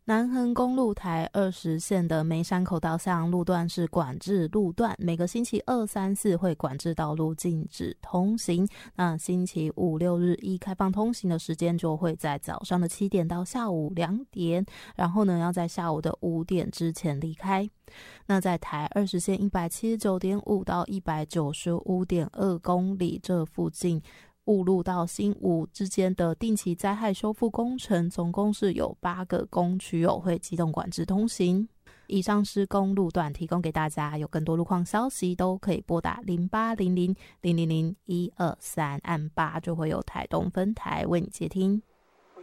南横公路台20线的梅山口到向路段是管制路段，每个星期2、3、4会管制道路禁止通行。那星期5、6、日一开放通行的时间就会在早上的7点到下午2点，然后呢要在下午的5点之前离开。那在台20线 179.5 到 195.2 公里这附近，雾路到新武之间的定期灾害修复工程，总共是有8个工区会机动管制通行。以上施工路段提供给大家，有更多路况消息都可以拨打0800 000 123，按8就会有台东分台为你接听。